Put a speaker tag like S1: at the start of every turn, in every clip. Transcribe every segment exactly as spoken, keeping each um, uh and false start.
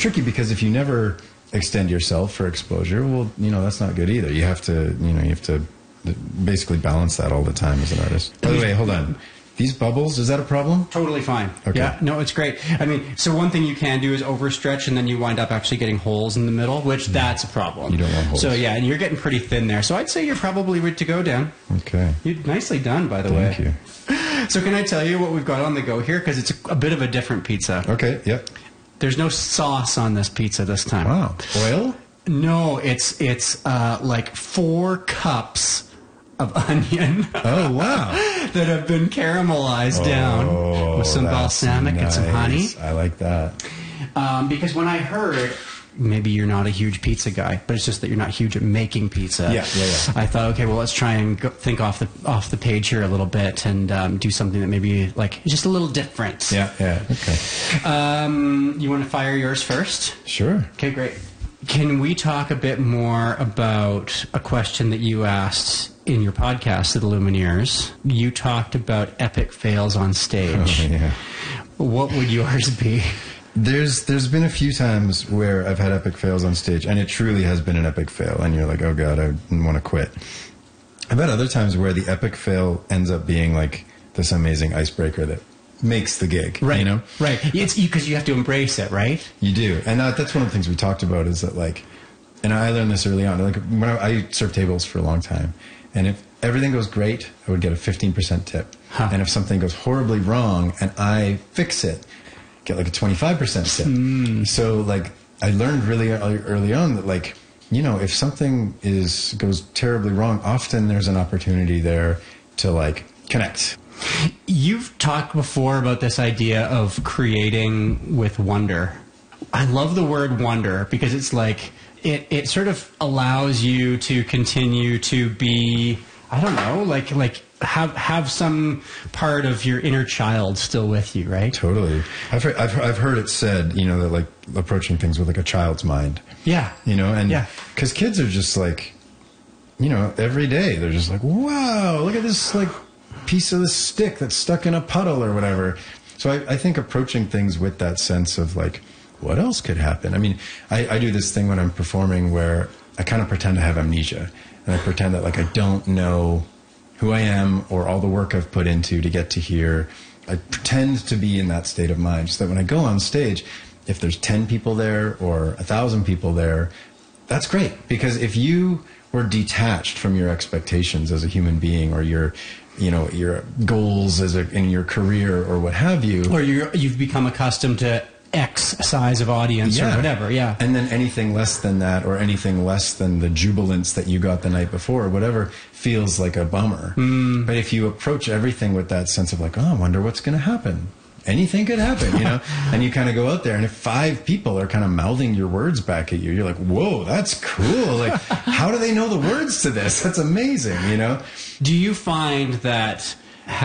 S1: tricky because if you never extend yourself for exposure, well, you know, that's not good either. You have to, you know, you have to basically balance that all the time as an artist. By the way, hold on. These bubbles, is that a problem?
S2: Totally fine.
S1: Okay.
S2: Yeah, no, it's great. I mean, so one thing you can do is overstretch, and then you wind up actually getting holes in the middle, which mm. that's a problem.
S1: You don't want holes.
S2: So yeah, and you're getting pretty thin there. So I'd say you're probably good to go, Dan.
S1: Okay.
S2: You nicely done, by the
S1: Thank
S2: way.
S1: Thank you.
S2: So can I tell you what we've got on the go here? Because it's a, a bit of a different pizza.
S1: Okay, yep.
S2: There's no sauce on this pizza this time.
S1: Wow. Oil?
S2: No, it's it's uh, like four cups of onion.
S1: Oh, wow.
S2: that have been caramelized oh, down with some balsamic
S1: nice.
S2: and some honey.
S1: I like that.
S2: Um, because when I heard, maybe you're not a huge pizza guy, but it's just that you're not huge at making pizza.
S1: Yeah, yeah, yeah.
S2: I thought, okay, well, let's try and go, think off the off the page here a little bit and um, do something that maybe like just a little different.
S1: Yeah, yeah, okay.
S2: Um, you want to fire yours first?
S1: Sure.
S2: Okay, great. Can we talk a bit more about a question that you asked in your podcast, The Lumineers? You talked about epic fails on stage.
S1: Oh, yeah.
S2: What would yours be?
S1: There's there's been a few times where I've had epic fails on stage, and it truly has been an epic fail, and you're like, oh god, I want to quit. I've had other times where the epic fail ends up being like this amazing icebreaker that makes the gig,
S2: right?
S1: You know,
S2: right? It's because you, you have to embrace it, right?
S1: You do, and uh, that's one of the things we talked about. Is that like, and I learned this early on. Like when I, I served tables for a long time, and if everything goes great, I would get a fifteen percent tip, huh. and if something goes horribly wrong and I fix it, get like a twenty-five percent tip. Mm. So like I learned really early, early on that like, you know, if something is goes terribly wrong, often there's an opportunity there to like connect.
S2: You've talked before about this idea of creating with wonder. I love the word wonder because it's like it, it sort of allows you to continue to be, I don't know, like like have have some part of your inner child still with you, right?
S1: Totally. I've heard, I've, I've heard it said, you know, that like approaching things with like a child's mind.
S2: Yeah.
S1: You know, and
S2: yeah.
S1: because kids are just like, you know, every day they're just like, wow, look at this like piece of the stick that's stuck in a puddle or whatever. So I, I think approaching things with that sense of like, what else could happen? I mean, I, I do this thing when I'm performing where I kind of pretend to have amnesia, and I pretend that like I don't know who I am or all the work I've put into to get to here. I pretend to be in that state of mind so that when I go on stage, if there's ten people there or a thousand people there, that's great. Because if you were detached from your expectations as a human being or your, you know, your goals as a, in your career or what have you.
S2: Or you're, you've become accustomed to X size of audience
S1: yeah.
S2: or whatever, yeah.
S1: And then anything less than that or anything less than the jubilance that you got the night before or whatever feels like a bummer. Mm. But if you approach everything with that sense of like, oh, I wonder what's going to happen. Anything could happen, you know? And you kind of go out there, and if five people are kind of mouthing your words back at you, you're like, whoa, that's cool. Like, how do they know the words to this? That's amazing, you know?
S2: Do you find that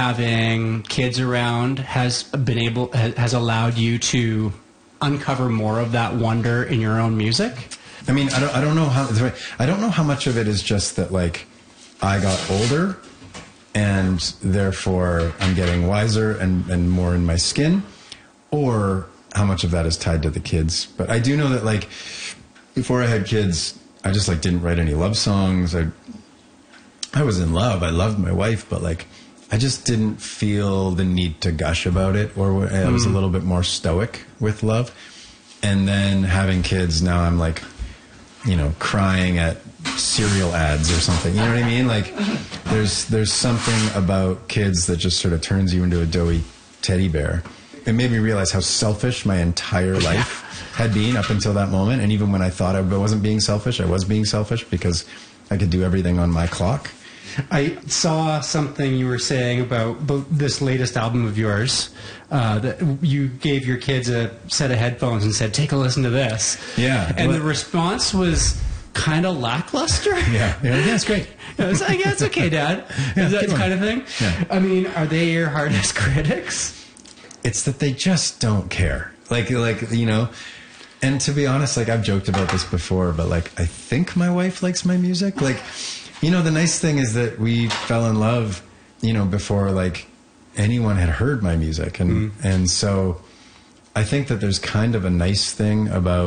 S2: having kids around has been able has allowed you to uncover more of that wonder in your own music?
S1: I mean, I don't, I don't know how I don't know how much of it is just that like I got older and therefore I'm getting wiser and, and more in my skin, or how much of that is tied to the kids. But I do know that like before I had kids, I just like didn't write any love songs. I I was in love. I loved my wife, but like I just didn't feel the need to gush about it, or I was a little bit more stoic with love. And then having kids, now I'm like, you know, crying at cereal ads or something. You know what I mean? Like, there's there's something about kids that just sort of turns you into a doughy teddy bear. It made me realize how selfish my entire life had been up until that moment. And even when I thought I wasn't being selfish, I was being selfish because I could do everything on my clock.
S2: I saw something you were saying about, about this latest album of yours, uh, that you gave your kids a set of headphones and said, take a listen to this.
S1: Yeah.
S2: And
S1: well,
S2: the response was kind of lackluster.
S1: Yeah, yeah, that's great.
S2: I was like, yeah, it's okay, Dad.
S1: Yeah,
S2: Is that kind of thing?
S1: Yeah.
S2: I mean, are they your hardest critics?
S1: It's that they just don't care. Like, like you know, and to be honest, like I've joked about this before, but like I think my wife likes my music. Like, you know, the nice thing is that we fell in love, you know, before like anyone had heard my music, and mm. and so I think that there's kind of a nice thing about